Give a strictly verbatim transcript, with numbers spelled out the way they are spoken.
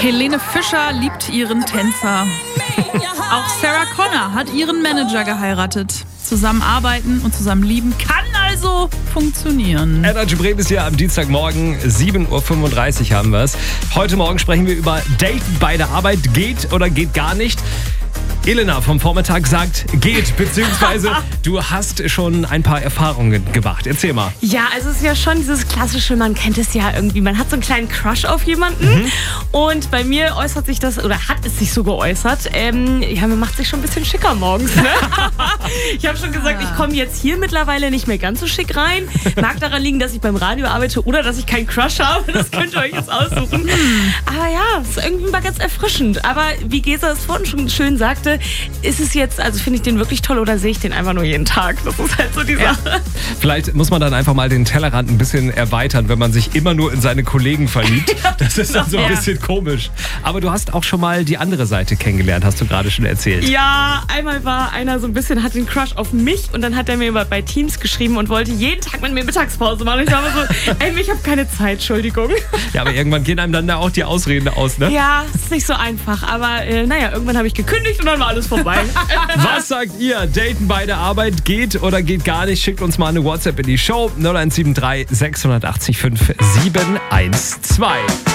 Helene Fischer liebt ihren Tänzer. Auch Sarah Connor hat ihren Manager geheiratet. Zusammenarbeiten und zusammen lieben kann also funktionieren. Energy Bremen ist hier am Dienstagmorgen, sieben Uhr fünfunddreißig haben wir es. Heute Morgen sprechen wir über Daten bei der Arbeit. Geht oder geht gar nicht? Elena vom Vormittag sagt, geht, beziehungsweise du hast schon ein paar Erfahrungen gemacht. Erzähl mal. Ja, also es ist ja schon dieses klassische, man kennt es ja irgendwie, man hat so einen kleinen Crush auf jemanden mhm. und bei mir äußert sich das, oder hat es sich so geäußert, ähm, ja, man macht sich schon ein bisschen schicker morgens, ne? Ich habe schon gesagt, ich komme jetzt hier mittlerweile nicht mehr ganz so schick rein. Mag daran liegen, dass ich beim Radio arbeite oder dass ich keinen Crush habe, das könnt ihr euch jetzt aussuchen. Aber ja, es ist irgendwie mal ganz erfrischend. Aber wie Gesa es vorhin schon schön sagte, ist es jetzt, also finde ich den wirklich toll oder sehe ich den einfach nur jeden Tag? Das ist halt so die Sache. Ja. Vielleicht muss man dann einfach mal den Tellerrand ein bisschen erweitern, wenn man sich immer nur in seine Kollegen verliebt. Das ist dann so ein bisschen komisch. Aber du hast auch schon mal die andere Seite kennengelernt, hast du gerade schon erzählt. Ja, einmal war einer so ein bisschen, hat den Crush auf mich und dann hat er mir bei Teams geschrieben und wollte jeden Tag mit mir Mittagspause machen. Ich war so, ey, ich habe keine Zeit, Entschuldigung. Ja, aber irgendwann gehen einem dann da auch die Ausreden aus, ne? Ja, ist nicht so einfach. Aber äh, naja, irgendwann habe ich gekündigt und dann war alles vorbei. Was sagt ihr? Daten bei der Arbeit geht oder geht gar nicht? Schickt uns mal eine WhatsApp in die Show null eins sieben drei sechs acht fünf sieben eins zwei.